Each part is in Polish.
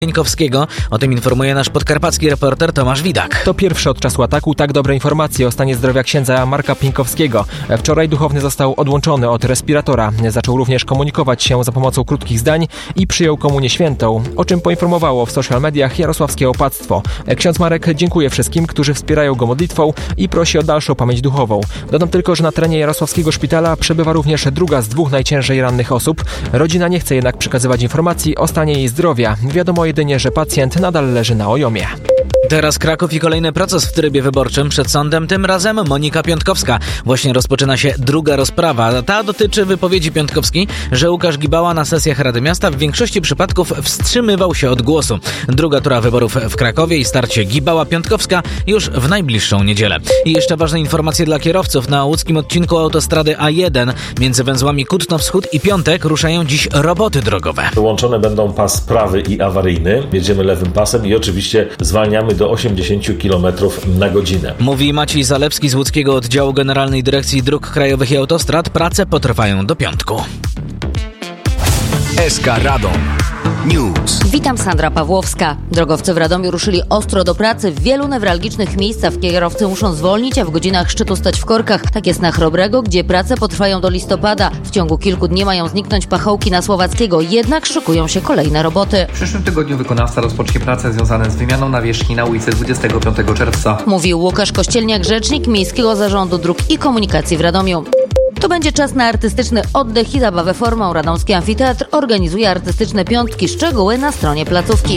Pieńkowskiego. O tym informuje nasz podkarpacki reporter Tomasz Widak. To pierwszy od czasu ataku tak dobre informacje o stanie zdrowia księdza Marka Pieńkowskiego. Wczoraj duchowny został odłączony od respiratora. Zaczął również komunikować się za pomocą krótkich zdań i przyjął komunię świętą, o czym poinformowało w social mediach jarosławskie opactwo. Ksiądz Marek dziękuje wszystkim, którzy wspierają go modlitwą i prosi o dalszą pamięć duchową. Dodam tylko, że na terenie jarosławskiego szpitala przebywa również druga z 2 najciężej rannych osób. Rodzina nie chce jednak przekazywać informacji o stanie jej zdrowia. Wiadomo jedynie, że pacjent nadal leży na ojomie. Teraz Kraków i kolejny proces w trybie wyborczym przed sądem, tym razem Monika Piątkowska. Właśnie rozpoczyna się druga rozprawa. Ta dotyczy wypowiedzi Piątkowskiej, że Łukasz Gibała na sesjach Rady Miasta w większości przypadków wstrzymywał się od głosu. Druga tura wyborów w Krakowie i starcie Gibała-Piątkowska już w najbliższą niedzielę. I jeszcze ważne informacje dla kierowców. Na łódzkim odcinku autostrady A1 między węzłami Kutno-Wschód i Piątek ruszają dziś roboty drogowe. Wyłączone będą pas prawy i awaryjny. Jedziemy lewym pasem i oczywiście zwalniamy do 80 km na godzinę. Mówi Maciej Zalewski z łódzkiego oddziału Generalnej Dyrekcji Dróg Krajowych i Autostrad. Prace potrwają do piątku. SK Radom News. Witam, Sandra Pawłowska. Drogowcy w Radomiu ruszyli ostro do pracy. W wielu newralgicznych miejscach kierowcy muszą zwolnić, a w godzinach szczytu stać w korkach. Tak jest na Chrobrego, gdzie prace potrwają do listopada. W ciągu kilku dni mają zniknąć pachołki na Słowackiego, jednak szykują się kolejne roboty. W przyszłym tygodniu wykonawca rozpocznie prace związane z wymianą nawierzchni na ulicy 25 czerwca. Mówił Łukasz Kościelniak, rzecznik Miejskiego Zarządu Dróg i Komunikacji w Radomiu. To będzie czas na artystyczny oddech i zabawę formą. Radomski Amfiteatr organizuje artystyczne piątki. Szczegóły na stronie placówki.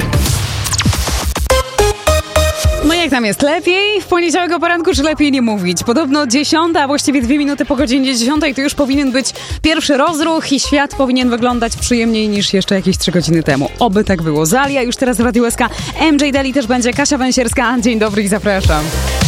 No jak tam jest? Lepiej? W poniedziałek o poranku czy lepiej nie mówić? Podobno 10, a właściwie 2 minuty po godzinie 10 to już powinien być pierwszy rozruch i świat powinien wyglądać przyjemniej niż jeszcze jakieś 3 godziny temu. Oby tak było. Zalia już teraz w Radiu SK. MJ Daly też będzie, Kasia Węsierska. Dzień dobry i zapraszam.